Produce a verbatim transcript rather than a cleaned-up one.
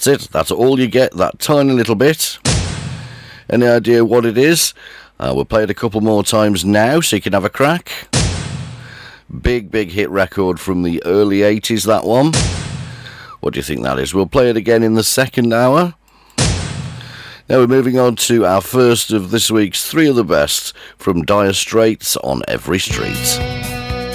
That's it. That's all you get, that tiny little bit. Any idea what it is? Uh, we'll play it a couple more times now so you can have a crack. Big, big hit record from the early eighties, that one. What do you think that is? We'll play it again in the second hour. Now we're moving on to our first of this week's Three of the Best from Dire Straits on Every Street.